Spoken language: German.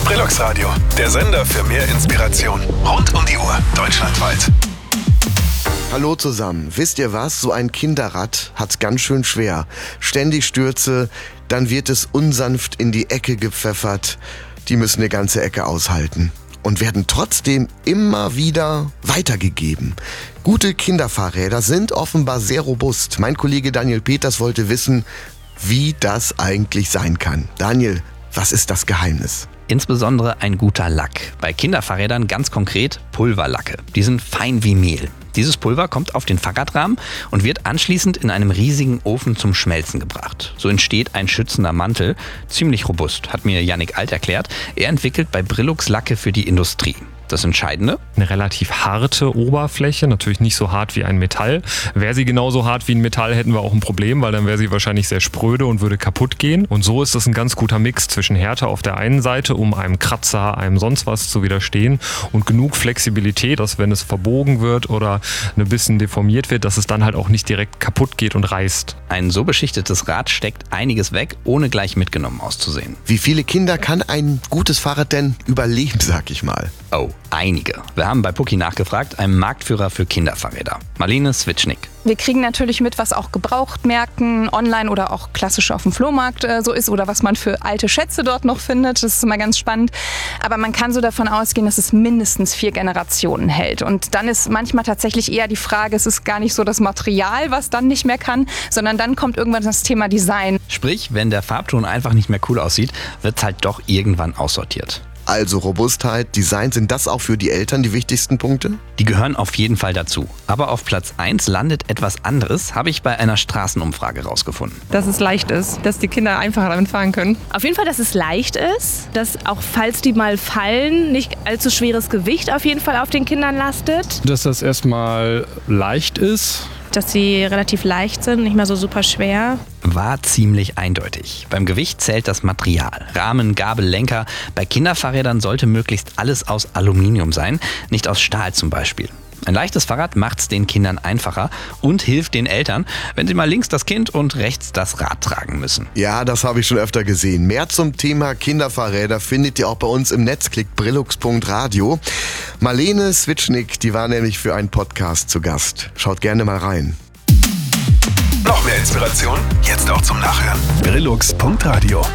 Brillux Radio, der Sender für mehr Inspiration. Rund um die Uhr, deutschlandweit. Hallo zusammen. Wisst ihr was? So ein Kinderrad hat's ganz schön schwer. Ständig Stürze, dann wird es unsanft in die Ecke gepfeffert. Die müssen eine ganze Ecke aushalten und werden trotzdem immer wieder weitergegeben. Gute Kinderfahrräder sind offenbar sehr robust. Mein Kollege Daniel Peters wollte wissen, wie das eigentlich sein kann. Daniel, was ist das Geheimnis? Insbesondere ein guter Lack. Bei Kinderfahrrädern ganz konkret Pulverlacke. Die sind fein wie Mehl. Dieses Pulver kommt auf den Fahrradrahmen und wird anschließend in einem riesigen Ofen zum Schmelzen gebracht. So entsteht ein schützender Mantel, ziemlich robust, hat mir Yannick Alt erklärt. Er entwickelt bei Brillux Lacke für die Industrie. Das Entscheidende? Eine relativ harte Oberfläche, natürlich nicht so hart wie ein Metall. Wäre sie genauso hart wie ein Metall, hätten wir auch ein Problem, weil dann wäre sie wahrscheinlich sehr spröde und würde kaputt gehen. Und so ist das ein ganz guter Mix zwischen Härte auf der einen Seite, um einem Kratzer, einem sonst was zu widerstehen, und genug Flexibilität, dass wenn es verbogen wird oder ein bisschen deformiert wird, dass es dann halt auch nicht direkt kaputt geht und reißt. Ein so beschichtetes Rad steckt einiges weg, ohne gleich mitgenommen auszusehen. Wie viele Kinder kann ein gutes Fahrrad denn überleben, sag ich mal? Oh, einige. Wir haben bei Pucki nachgefragt, einem Marktführer für Kinderfahrräder. Marlene Switschnick. Wir kriegen natürlich mit, was auch Gebrauchtmärkten, online oder auch klassisch auf dem Flohmarkt so ist oder was man für alte Schätze dort noch findet. Das ist immer ganz spannend. Aber man kann so davon ausgehen, dass es mindestens 4 Generationen hält. Und dann ist manchmal tatsächlich eher die Frage, es ist gar nicht so das Material, was dann nicht mehr kann, sondern dann kommt irgendwann das Thema Design. Sprich, wenn der Farbton einfach nicht mehr cool aussieht, wird es halt doch irgendwann aussortiert. Also Robustheit, Design, sind das auch für die Eltern die wichtigsten Punkte? Die gehören auf jeden Fall dazu. Aber auf Platz 1 landet etwas anderes, habe ich bei einer Straßenumfrage rausgefunden. Dass es leicht ist, dass die Kinder einfacher damit fahren können. Auf jeden Fall, dass es leicht ist, dass auch falls die mal fallen, nicht allzu schweres Gewicht auf jeden Fall auf den Kindern lastet. Dass das erstmal leicht ist. Dass sie relativ leicht sind, nicht mehr so super schwer. War ziemlich eindeutig. Beim Gewicht zählt das Material. Rahmen, Gabel, Lenker. Bei Kinderfahrrädern sollte möglichst alles aus Aluminium sein, nicht aus Stahl zum Beispiel. Ein leichtes Fahrrad macht es den Kindern einfacher und hilft den Eltern, wenn sie mal links das Kind und rechts das Rad tragen müssen. Ja, das habe ich schon öfter gesehen. Mehr zum Thema Kinderfahrräder findet ihr auch bei uns im Netz. Klickt brillux.radio. Marlene Switschnick, die war nämlich für einen Podcast zu Gast. Schaut gerne mal rein. Noch mehr Inspiration? Jetzt auch zum Nachhören. Brillux.radio.